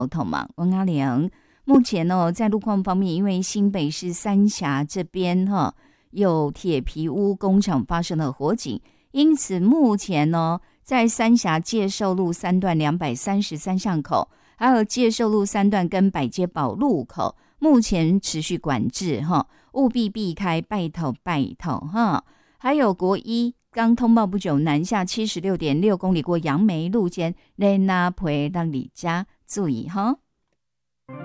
头嘛，王阿良。目前呢，在路况方面，因为新北市三峡这边有铁皮屋工厂发生了火警，因此目前呢，在三峡介寿路3段233巷口，还有介寿路3段跟百街堡路口，目前持续管制务必避开，拜托还有国一刚通报不久，南下76.6公里过杨梅路间雷纳培让你家注意